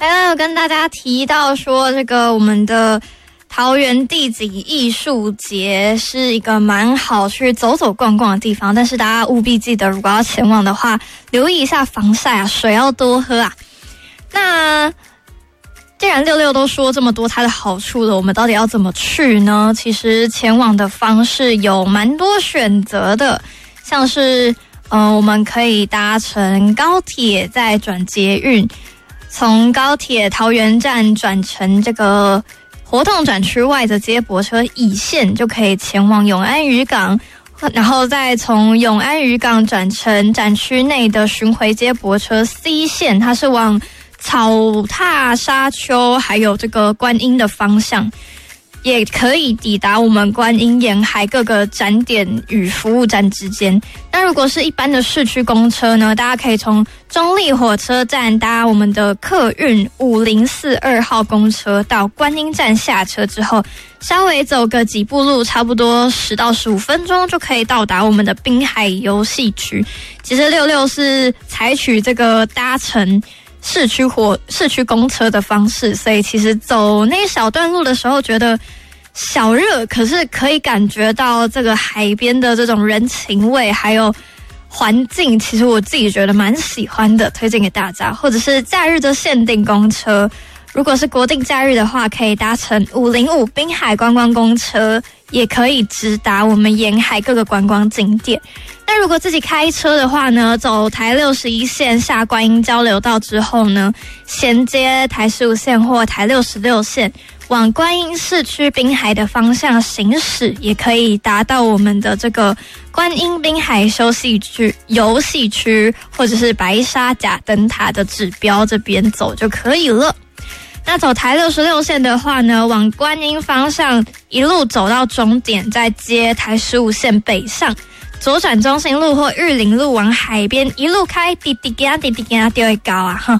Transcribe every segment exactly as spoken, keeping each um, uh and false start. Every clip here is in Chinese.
刚刚有跟大家提到说，这个我们的桃园地景艺术节是一个蛮好去走走逛逛的地方，但是大家务必记得，如果要前往的话，留意一下防晒啊，水要多喝啊。那既然六六都说这么多它的好处了，我们到底要怎么去呢？其实前往的方式有蛮多选择的，像是呃，我们可以搭乘高铁，再转捷运，从高铁桃园站转乘这个活动展区外的接驳车乙线，就可以前往永安渔港，然后再从永安渔港转乘展区内的巡回接驳车 C 线，它是往草踏沙丘还有这个观音的方向，也可以抵达我们观音沿海各个展点与服务站之间。那如果是一般的市区公车呢，大家可以从中立火车站搭我们的客运五零四二号公车到观音站下车之后，稍微走个几步路，差不多十到十五分钟就可以到达我们的滨海游戏区。其实六六是采取这个搭乘市区火市区公车的方式，所以其实走那一小段路的时候觉得小热，可是可以感觉到这个海边的这种人情味还有环境，其实我自己觉得蛮喜欢的，推荐给大家。或者是假日的限定公车，如果是国定假日的话，可以搭乘五零五滨海观光公车，也可以直达我们沿海各个观光景点。那如果自己开车的话呢，走台六十一线下观音交流道之后呢，衔接台十五线或台六十六线往观音市区滨海的方向行驶，也可以达到我们的这个观音滨海休息区、游戏区或者是白沙甲灯塔的指标这边走就可以了。那走台六十六线的话呢，往观音方向一路走到终点，再接台十五线北上，左转中心路或玉林路往海边一路开，滴滴嘎滴滴嘎就会高啊哈。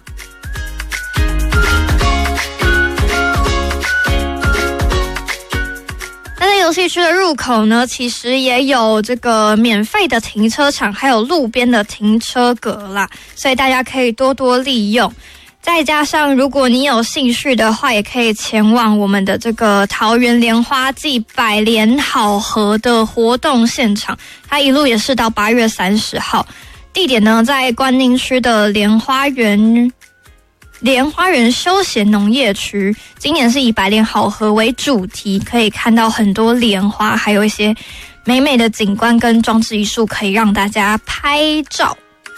那在游戏区的入口呢，其实也有这个免费的停车场，还有路边的停车格啦，所以大家可以多多利用。再加上如果你有兴趣的话，也可以前往我们的这个桃园莲花季百联好合的活动现场，它一路也是到八月三十号，地点呢在观音区的莲花园莲花园休闲农业区。今年是以百联好合为主题，可以看到很多莲花，还有一些美美的景观跟装置艺术，可以让大家拍照。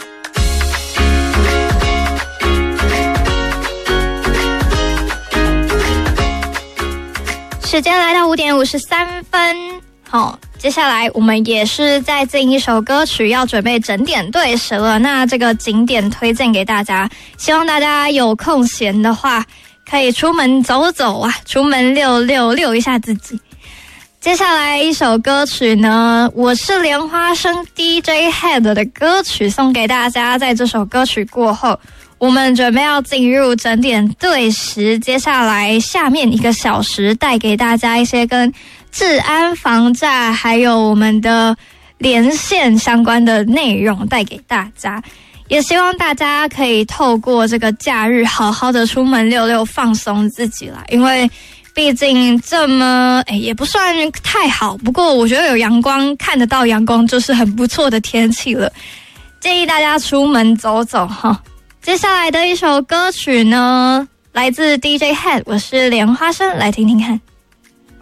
时间来到五点五十三分，好，接下来我们也是再进一首歌曲，要准备整点对时了。那这个景点推荐给大家，希望大家有空闲的话，可以出门走走啊，出门溜溜溜一下自己。接下来一首歌曲呢，我是莲花生 D J Head 的歌曲送给大家。在这首歌曲过后，我们准备要进入整点对时，接下来下面一个小时带给大家一些跟治安防诈还有我们的连线相关的内容带给大家，也希望大家可以透过这个假日好好的出门溜溜放松自己啦，因为毕竟这么诶也不算太好，不过我觉得有阳光，看得到阳光就是很不错的天气了，建议大家出门走走哈。接下来的一首歌曲呢，来自 D J Head， 我是莲花生，来听听看。